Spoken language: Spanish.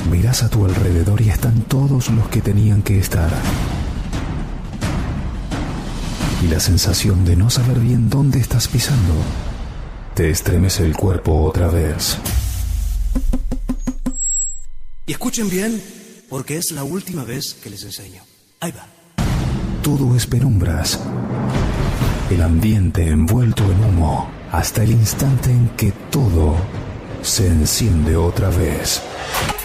Mirás a tu alrededor y están todos los que tenían que estar. Y la sensación de no saber bien dónde estás pisando te estremece el cuerpo otra vez. Y escuchen bien, porque es la última vez que les enseño. Ahí va. Todo es penumbras. El ambiente envuelto en humo, hasta el instante en que todo se enciende otra vez.